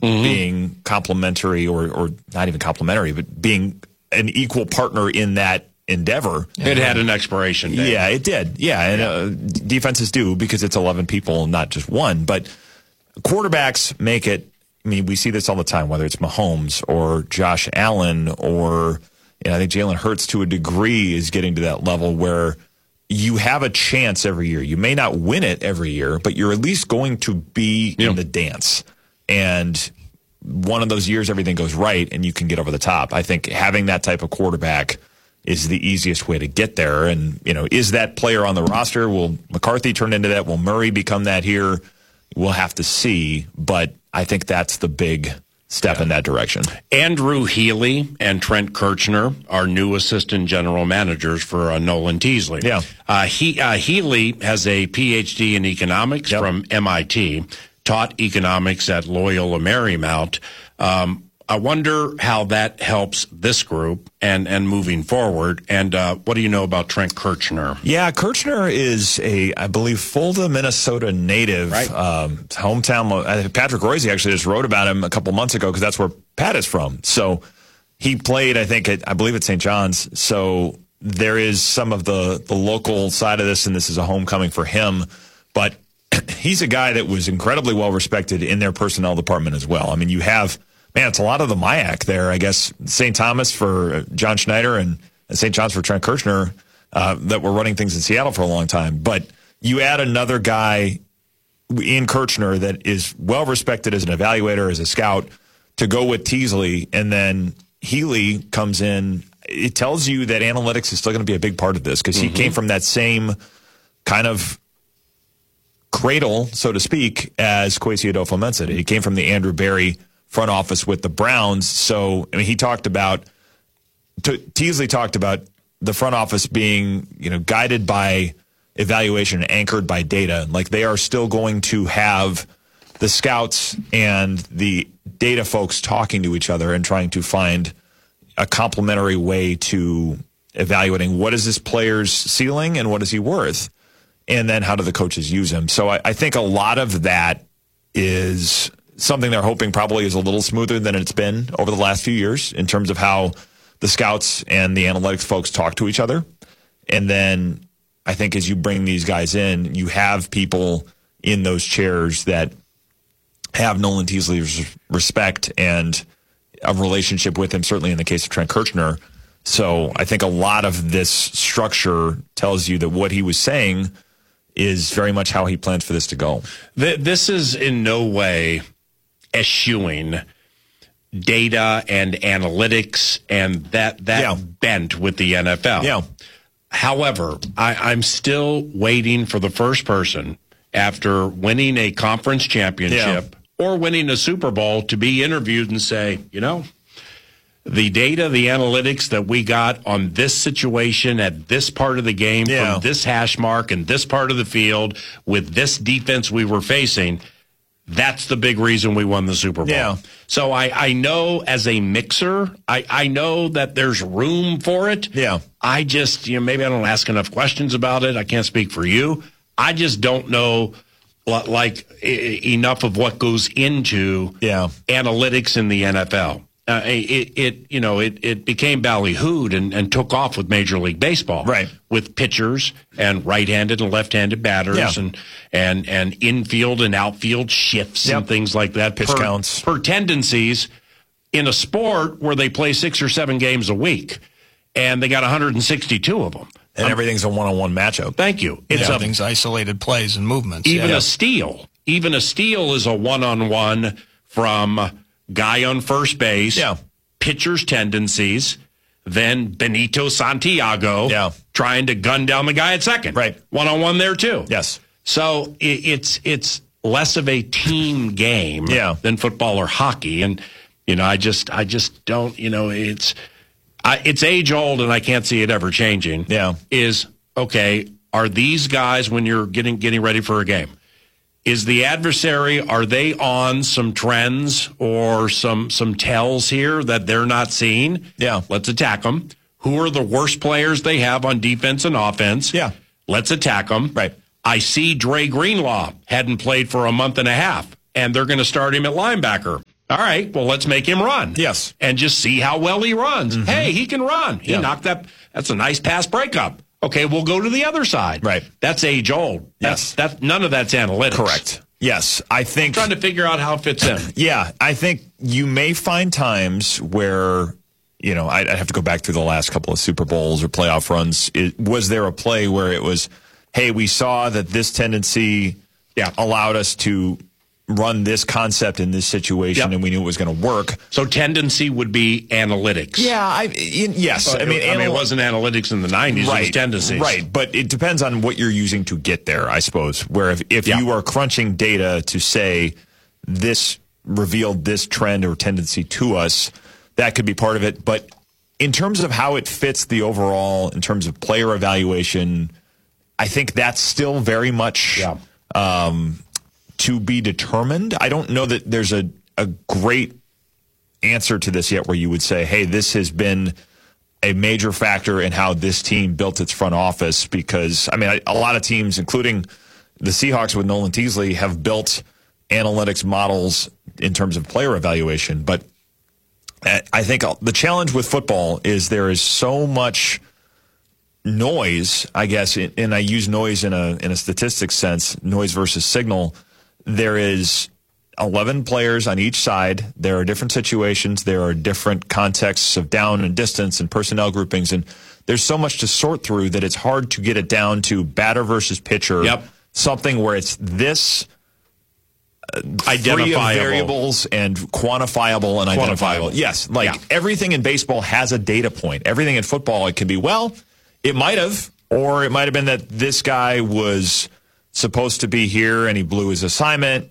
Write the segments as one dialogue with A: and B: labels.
A: being complementary or not even complementary, but being an equal partner in that endeavor.
B: It had an expiration date.
A: Yeah, it did. Yeah, and defenses do because it's 11 people, not just one. But quarterbacks make it. I mean, we see this all the time, whether it's Mahomes or Josh Allen or I think Jalen Hurts to a degree is getting to that level where you have a chance every year. You may not win it every year, but you're at least going to be in the dance. And one of those years, everything goes right and you can get over the top. I think having that type of quarterback is the easiest way to get there. And, is that player on the roster? Will McCarthy turn into that? Will Murray become that here? We'll have to see. But I think that's the big step in that direction.
B: Andrew Healy and Trent Kirchner are new assistant general managers for Nolan Teasley.
A: Yeah.
B: Healy has a PhD in economics from MIT, taught economics at Loyola Marymount. I wonder how that helps this group and moving forward. And what do you know about Trent Kirchner?
A: Yeah, Kirchner is I believe, Fulda, Minnesota native.
B: Right.
A: Hometown. Patrick Royce actually just wrote about him a couple months ago because that's where Pat is from. So he played, I believe at St. John's. So there is some of the local side of this, and this is a homecoming for him. But he's a guy that was incredibly well respected in their personnel department as well. I mean, you have... Man, it's a lot of the MIAC there, I guess. St. Thomas for John Schneider and St. John's for Trent Kirchner that were running things in Seattle for a long time. But you add another guy in Kirchner that is well respected as an evaluator, as a scout, to go with Teasley, and then Healy comes in. It tells you that analytics is still going to be a big part of this because he came from that same kind of cradle, so to speak, as Kwesi Adofo-Mensah. He came from the Andrew Berry front office with the Browns. So, he talked about, Teasley talked about the front office being, guided by evaluation, anchored by data. Like they are still going to have the scouts and the data folks talking to each other and trying to find a complementary way to evaluating what is this player's ceiling and what is he worth, and then how do the coaches use him. So I think a lot of that is something they're hoping probably is a little smoother than it's been over the last few years in terms of how the scouts and the analytics folks talk to each other. And then I think as you bring these guys in, you have people in those chairs that have Nolan Teasley's respect and a relationship with him, certainly in the case of Trent Kirchner. So I think a lot of this structure tells you that what he was saying is very much how he plans for this to go.
B: This is in no way eschewing data and analytics and that bent with the NFL.
A: Yeah.
B: However, I'm still waiting for the first person after winning a conference championship or winning a Super Bowl to be interviewed and say, the data, the analytics that we got on this situation at this part of the game from this hash mark and this part of the field with this defense we were facing, that's the big reason we won the Super Bowl.
A: Yeah.
B: So I know as a mixer, I know that there's room for it.
A: Yeah.
B: I just, maybe I don't ask enough questions about it. I can't speak for you. I just don't know enough of what goes into analytics in the NFL. It became ballyhooed and took off with Major League Baseball,
A: right? With
B: pitchers and right-handed and left-handed batters and infield and outfield shifts and things like that.
A: Pitch counts
B: per tendencies in a sport where they play 6 or 7 games a week and they got 162 of them.
A: And everything's a one-on-one matchup.
B: Thank you.
C: Everything's isolated plays and movements.
B: Even a steal is a one-on-one from guy on first base, pitcher's tendencies, then Benito Santiago trying to gun down the guy at second.
A: Right.
B: One-on-one there, too.
A: Yes.
B: So it's less of a team game than football or hockey. And, I just don't, it's age-old, and I can't see it ever changing.
A: Yeah.
B: Are these guys, when you're getting ready for a game, is the adversary, are they on some trends or some tells here that they're not seeing?
A: Yeah.
B: Let's attack them. Who are the worst players they have on defense and offense?
A: Yeah.
B: Let's attack them.
A: Right.
B: I see Dre Greenlaw hadn't played for a month and a half, and they're going to start him at linebacker. All right, well, let's make him run.
A: Yes.
B: And just see how well he runs. Hey, he can run. He knocked that. That's a nice pass breakup. Okay, we'll go to the other side.
A: Right.
B: That's age old.
A: Yes.
B: None of that's analytics.
A: Correct. Yes. I think.
B: Trying to figure out how it fits in.
A: Yeah. I think you may find times where, I'd have to go back through the last couple of Super Bowls or playoff runs. Was there a play where it was, hey, we saw that this tendency allowed us to run this concept in this situation, and we knew it was going to work.
B: So tendency would be analytics.
A: Yeah, yes.
B: I mean, it wasn't analytics in the 90s.
A: Right,
B: it was tendencies.
A: Right, but it depends on what you're using to get there, I suppose. Where if you are crunching data to say this revealed this trend or tendency to us, that could be part of it. But in terms of how it fits the overall, in terms of player evaluation, I think that's still very much to be determined. I don't know that there's a great answer to this yet where you would say, hey, this has been a major factor in how this team built its front office, because, a lot of teams, including the Seahawks with Nolan Teasley, have built analytics models in terms of player evaluation. But I think the challenge with football is there is so much noise, I guess, and I use noise in a statistics sense, noise versus signal. There is 11 players on each side. There are different situations. There are different contexts of down and distance and personnel groupings. And there's so much to sort through that it's hard to get it down to batter versus pitcher.
B: Yep.
A: Something where it's this
B: identifiable
A: variables and quantifiable and identifiable. Yes. Everything in baseball has a data point. Everything in football, it can be, it might have, or it might have been that this guy was supposed to be here and he blew his assignment,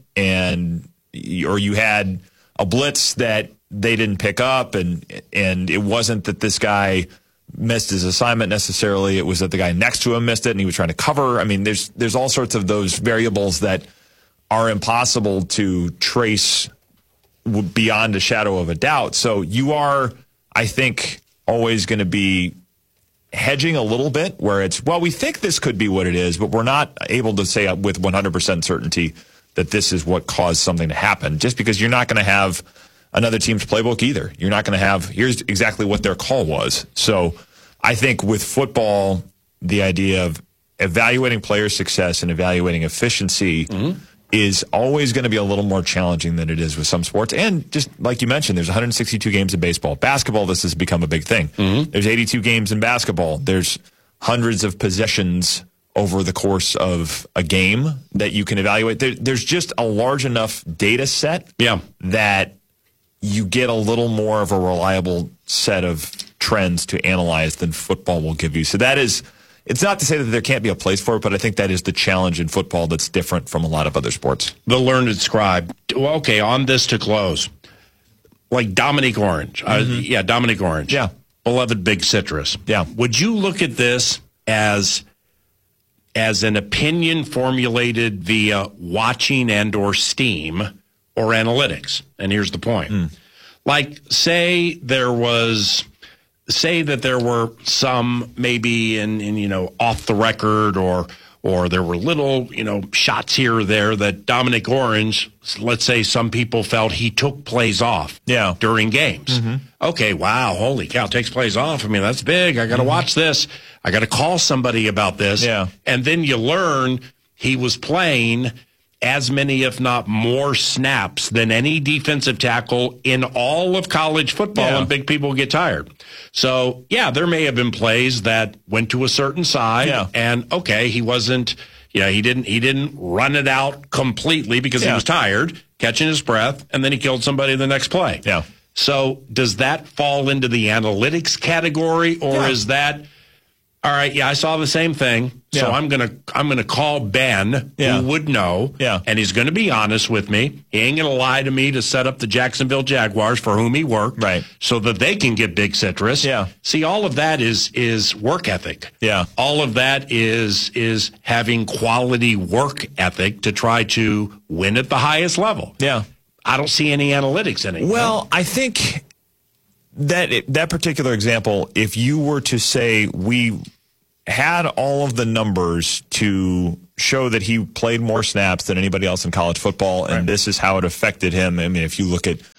A: or you had a blitz that they didn't pick up, and it wasn't that this guy missed his assignment necessarily. It was that the guy next to him missed it and he was trying to cover. There's all sorts of those variables that are impossible to trace beyond a shadow of a doubt. So you are, I think, always going to be hedging a little bit, where it's, we think this could be what it is, but we're not able to say with 100% certainty that this is what caused something to happen, just because you're not going to have another team's playbook either. You're not going to have, here's exactly what their call was. So I think with football, the idea of evaluating player success and evaluating efficiency is always going to be a little more challenging than it is with some sports. And just like you mentioned, there's 162 games in baseball. Basketball, this has become a big thing. There's 82 games in basketball. There's hundreds of possessions over the course of a game that you can evaluate. There's just a large enough data set that you get a little more of a reliable set of trends to analyze than football will give you. So that is... It's not to say that there can't be a place for it, but I think that is the challenge in football that's different from a lot of other sports.
B: The learned scribe. Well, okay, on this to close. Like Dominique Orange. Dominique Orange.
A: Yeah.
B: Beloved Big Citrus.
A: Yeah.
B: Would you look at this as an opinion formulated via watching and or Steam or analytics? And here's the point. Like, say that there were some maybe in off the record or there were little, shots here or there that Dominic Orange, let's say some people felt he took plays off during games. Okay, wow, holy cow, takes plays off. That's big. I got to watch this. I got to call somebody about this.
A: Yeah.
B: And then you learn he was playing as many, if not more, snaps than any defensive tackle in all of college football, and big people get tired. So, there may have been plays that went to a certain side, and okay, he wasn't, he didn't run it out completely because he was tired, catching his breath, and then he killed somebody the next play.
A: Yeah.
B: So, does that fall into the analytics category, or is that, all right, I saw the same thing, so I'm gonna call Ben, who would know, and he's going to be honest with me. He ain't going to lie to me to set up the Jacksonville Jaguars, for whom he worked, so that they can get Big Citrus. See, all of that is work ethic. All of that is having quality work ethic to try to win at the highest level. I don't see any analytics in it.
A: Well, I think that particular example, if you were to say we had all of the numbers to show that he played more snaps than anybody else in college football, and this is how it affected him. If you look at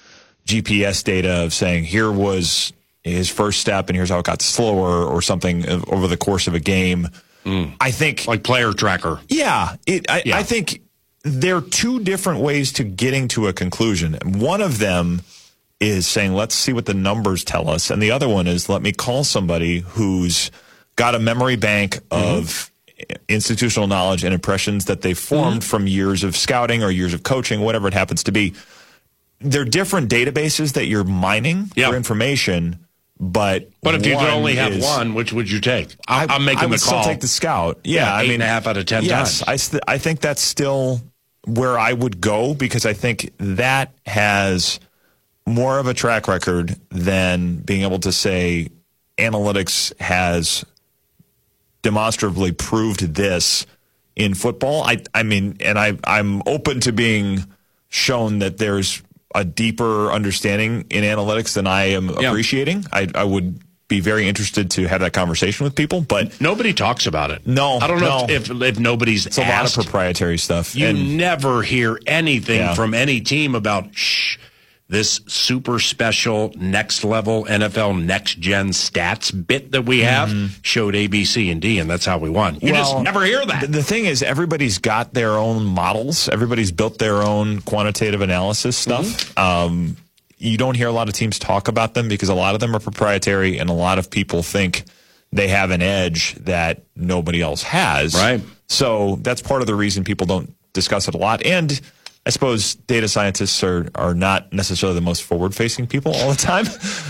A: GPS data of saying here was his first step and here's how it got slower or something over the course of a game. I think
B: like player tracker.
A: Yeah, I think there are two different ways to getting to a conclusion. One of them is saying, let's see what the numbers tell us. And the other one is, let me call somebody who's got a memory bank of institutional knowledge and impressions that they formed from years of scouting or years of coaching, whatever it happens to be. They're different databases that you're mining for information. But
B: if you could only have one, which would you take? I'm making the call.
A: Still take the scout. Yeah,
B: I mean, 8.5 out of 10
A: yes,
B: times.
A: I think that's still where I would go because I think that has more of a track record than being able to say analytics has demonstrably proved this in football. I mean, and I'm open to being shown that there's a deeper understanding in analytics than I am appreciating. I would be very interested to have that conversation with people, but
B: nobody talks about it.
A: No,
B: I don't know if nobody's
A: it's asked. A lot of proprietary stuff.
B: You never hear anything from any team about this super special next level NFL next gen stats bit that we have showed A, B, C, and D, and that's how we won. You just never hear that.
A: The thing is, everybody's got their own models. Everybody's built their own quantitative analysis stuff. You don't hear a lot of teams talk about them because a lot of them are proprietary, and a lot of people think they have an edge that nobody else has.
B: Right.
A: So that's part of the reason people don't discuss it a lot. And I suppose data scientists are not necessarily the most forward-facing people all the time.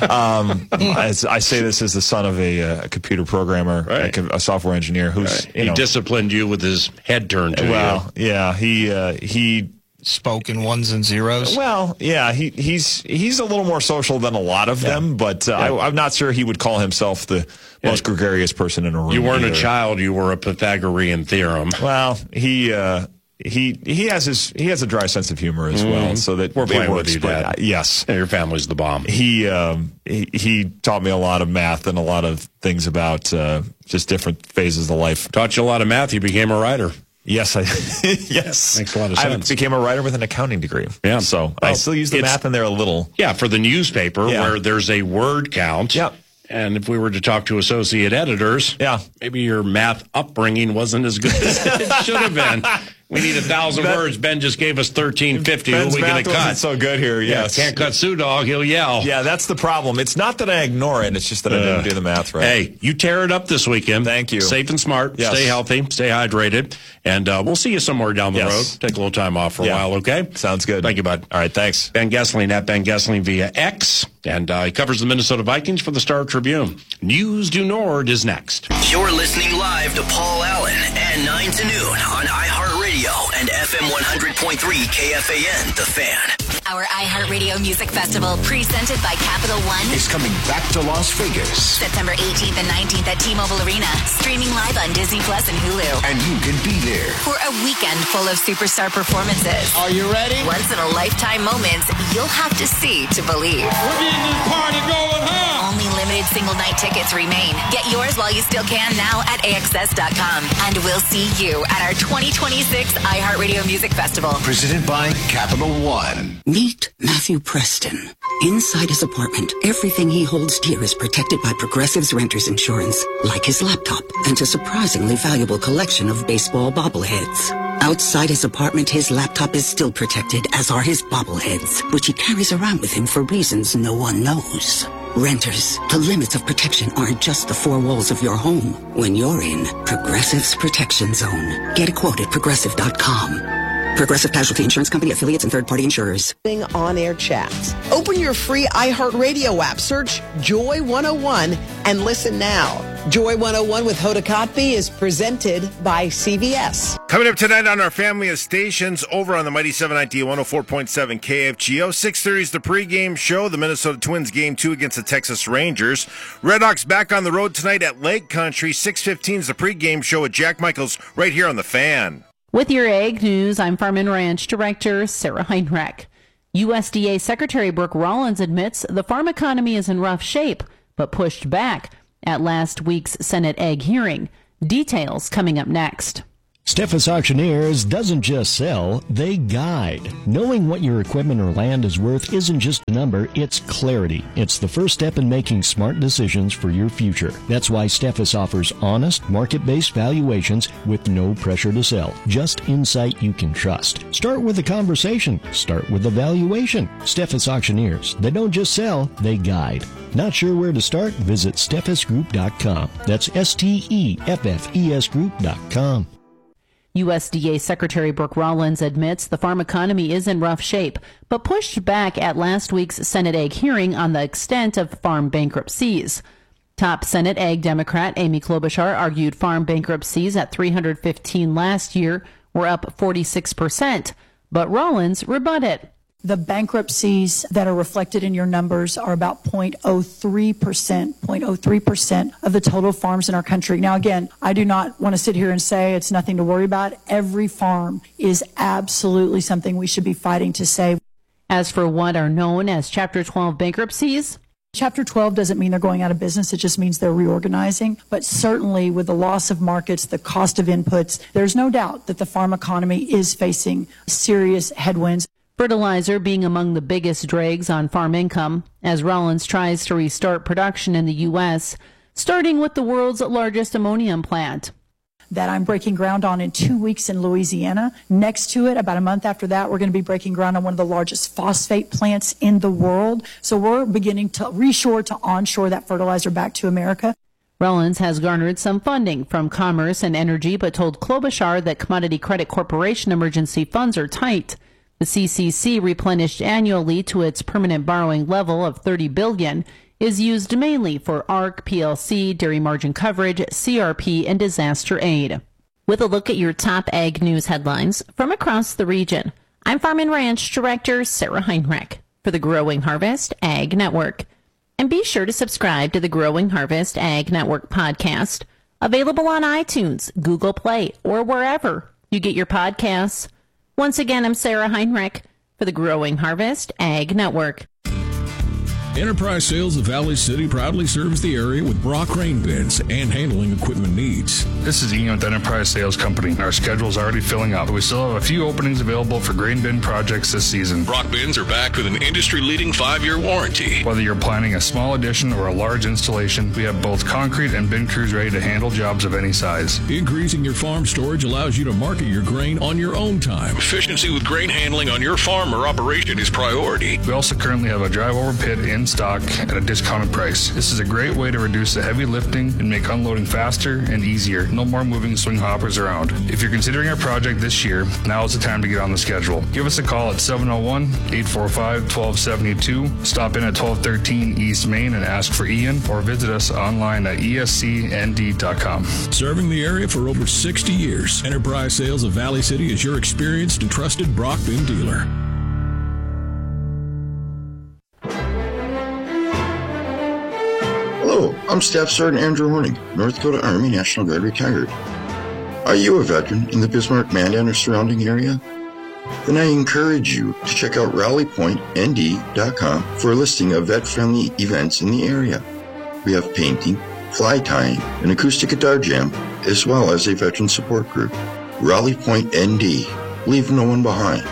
A: As I say this as the son of a computer programmer, a software engineer who's
B: he disciplined you with his head turned to you.
A: Yeah, he
C: spoke in ones and zeros.
A: Well, yeah, he's a little more social than a lot of them, but I'm not sure he would call himself the most gregarious person in a room.
B: You weren't a child; you were a Pythagorean theorem.
A: Well, he has a dry sense of humor as well, so that
B: we're playing with you, Dad.
A: Yes,
B: your family's the bomb.
A: He taught me a lot of math and a lot of things about just different phases of life.
B: Taught you a lot of math. You became a writer.
A: Yes, yes,
B: makes a lot of sense.
A: I became a writer with an accounting degree.
B: Yeah,
A: so I still use the math in there a little.
B: Yeah, for the newspaper where there's a word count.
A: Yeah.
B: And if we were to talk to associate editors, maybe your math upbringing wasn't as good as it should have been. We need 1,000 words. Ben just gave us 1,350. Who are we going to cut?
A: Wasn't so good here. Yes,
B: can't cut Sue Dog. He'll yell.
A: Yeah, that's the problem. It's not that I ignore it. It's just that I didn't do the math right.
B: Hey, you tear it up this weekend.
A: Thank you.
B: Safe and smart.
A: Yes.
B: Stay healthy. Stay hydrated. And we'll see you somewhere down the road. Take a little time off for a while, okay?
A: Sounds good.
B: Thank you, bud.
A: All right, thanks.
B: Ben Goessling at Ben Goessling via X. And he covers the Minnesota Vikings for the Star Tribune. News du Nord is next.
D: You're listening live to Paul Allen at 9 to noon on iHeartRadio and FM 100.3 KFAN, The Fan.
E: Our iHeartRadio Music Festival, presented by Capital One,
F: is coming back to Las Vegas.
E: September 18th and 19th at T-Mobile Arena, streaming live on Disney Plus and Hulu.
F: And you can be there
E: for a weekend full of superstar performances.
F: Are you ready?
E: Once-in-a-lifetime moments you'll have to see to believe.
G: We're getting this party going, huh?
E: Only limited single-night tickets remain. Get yours while you still can now at AXS.com. And we'll see you at our 2026 iHeartRadio Music Festival.
F: Presented by Capital One.
H: Meet Matthew Preston. Inside his apartment, everything he holds dear is protected by Progressive's Renter's Insurance, like his laptop and a surprisingly valuable collection of baseball bobbleheads. Outside his apartment, his laptop is still protected, as are his bobbleheads, which he carries around with him for reasons no one knows. Renters, the limits of protection aren't just the four walls of your home. When you're in Progressive's Protection Zone, get a quote at Progressive.com. Progressive Casualty Insurance Company, affiliates, and third-party insurers.
I: On-air chats. Open your free iHeartRadio app, search Joy 101, and listen now. Joy 101 with Hoda Kotb is presented by CVS.
J: Coming up tonight on our family of stations over on the Mighty 790 104.7 KFGO. 6:30 is the pregame show. The Minnesota Twins game 2 against the Texas Rangers. Redhawks back on the road tonight at Lake Country. 6:15 is the pregame show at Jack Michaels right here on The Fan.
K: With your Ag News, I'm Farm and Ranch Director Sarah Heinrich. USDA Secretary Brooke Rollins admits the farm economy is in rough shape, but pushed back at last week's Senate Ag hearing. Details coming up next.
L: Steffes Auctioneers doesn't just sell, they guide. Knowing what your equipment or land is worth isn't just a number, it's clarity. It's the first step in making smart decisions for your future. That's why Steffes offers honest, market-based valuations with no pressure to sell. Just insight you can trust. Start with a conversation. Start with a valuation. Steffes Auctioneers. They don't just sell, they guide. Not sure where to start? Visit SteffesGroup.com. That's STEFFES Group.com.
K: USDA Secretary Brooke Rollins admits the farm economy is in rough shape, but pushed back at last week's Senate Ag hearing on the extent of farm bankruptcies. Top Senate Ag Democrat Amy Klobuchar argued farm bankruptcies at 315 last year were up 46%, but Rollins rebutted.
M: The bankruptcies that are reflected in your numbers are about 0.03% of the total farms in our country. Now, again, I do not want to sit here and say it's nothing to worry about. Every farm is absolutely something we should be fighting to save.
K: As for what are known as Chapter 12 bankruptcies,
M: Chapter 12 doesn't mean they're going out of business. It just means they're reorganizing. But certainly with the loss of markets, the cost of inputs, there's no doubt that the farm economy is facing serious headwinds.
K: Fertilizer being among the biggest drags on farm income as Rollins tries to restart production in the U.S., starting with the world's largest ammonium plant.
M: That I'm breaking ground on in 2 weeks in Louisiana. Next to it, about a month after that, we're going to be breaking ground on one of the largest phosphate plants in the world. So we're beginning to reshore to onshore that fertilizer back to America.
K: Rollins has garnered some funding from Commerce and Energy, but told Klobuchar that Commodity Credit Corporation emergency funds are tight. The CCC, replenished annually to its permanent borrowing level of $30 billion, is used mainly for ARC, PLC, dairy margin coverage, CRP, and disaster aid. With a look at your top ag news headlines from across the region, I'm Farm and Ranch Director Sarah Heinrich for the Growing Harvest Ag Network. And be sure to subscribe to the Growing Harvest Ag Network podcast, available on iTunes, Google Play, or wherever you get your podcasts. Once again, I'm Sarah Heinrich for the Growing Harvest Ag Network.
N: Enterprise Sales of Valley City proudly serves the area with Brock grain bins and handling equipment needs.
O: This is Ian with Enterprise Sales Company. Our schedule is already filling up. We still have a few openings available for grain bin projects this season.
N: Brock bins are backed with an industry-leading 5-year warranty.
O: Whether you're planning a small addition or a large installation, we have both concrete and bin crews ready to handle jobs of any size.
N: Increasing your farm storage allows you to market your grain on your own time. Efficiency with grain handling on your farm or operation is priority.
O: We also currently have a drive-over pit in stock at a discounted price. This is a great way to reduce the heavy lifting and make unloading faster and easier. No more moving swing hoppers around. If you're considering a project this year, now is the time to get on the schedule. Give us a call at 701-845-1272. Stop in at 1213 East Main and ask for Ian, or visit us online at escnd.com.
N: Serving the area for over 60 years, Enterprise Sales of Valley City is your experienced and trusted Brock bin dealer.
P: Hello, I'm Staff Sergeant Andrew Horning, North Dakota Army National Guard retired. Are you a veteran in the Bismarck, Mandan, or surrounding area? Then I encourage you to check out rallypointnd.com for a listing of vet-friendly events in the area. We have painting, fly tying, an acoustic guitar jam, as well as a veteran support group. Rally Point ND. Leave no one behind.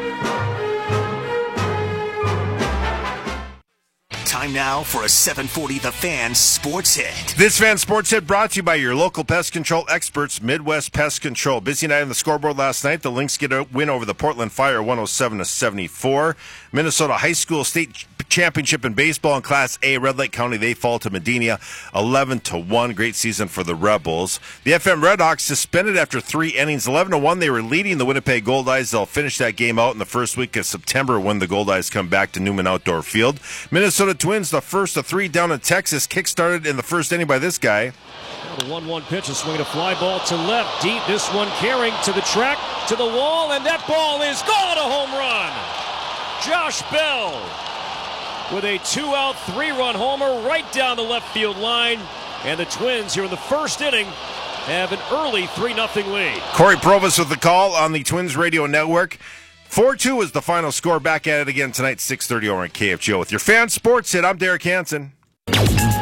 D: Time now for a 740 The Fan Sports Hit.
J: This Fan Sports Hit brought to you by your local pest control experts, Midwest Pest Control. Busy night on the scoreboard last night. The Lynx get a win over the Portland Fire, 107-74. Minnesota High School State Championship in baseball in Class A. Red Lake County, they fall to Medina, 11-1. Great season for the Rebels. The FM Redhawks suspended after 3 innings, 11-1. They were leading the Winnipeg Goldeyes. They'll finish that game out in the first week of September when the Goldeyes come back to Newman Outdoor Field. Minnesota Twins, the first of 3 down in Texas, kick-started in the first inning by this guy.
Q: The 1-1 pitch, a swing, a fly ball to left, deep. This one carrying to the track, to the wall, and that ball is gone, a home run. Josh Bell with a 2-out, 3-run homer right down the left field line. And the Twins here in the first inning have an early 3-0 lead.
J: Corey Provis with the call on the Twins Radio Network. 4-2 is the final score. Back at it again tonight, 6:30 over on KFGO with your Fan Sports Hit. I'm Derek Hansen.